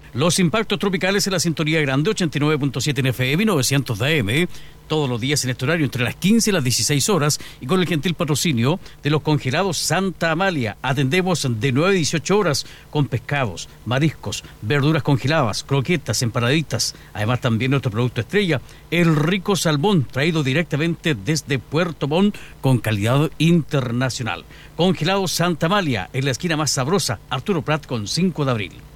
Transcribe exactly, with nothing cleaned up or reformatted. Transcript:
Los impactos tropicales en la sintonía grande, ochenta y nueve punto siete en F M y novecientos de A M, todos los días en este horario entre las quince y las dieciséis horas, y con el gentil patrocinio de los congelados Santa Amalia. Atendemos de nueve a dieciocho horas con pescados, mariscos, verduras congeladas, croquetas, empanaditas. Además también nuestro producto estrella, el rico salmón, traído directamente desde Puerto Montt con calidad internacional. Congelados Santa Amalia, en la esquina más sabrosa, Arturo Prat con cinco de abril.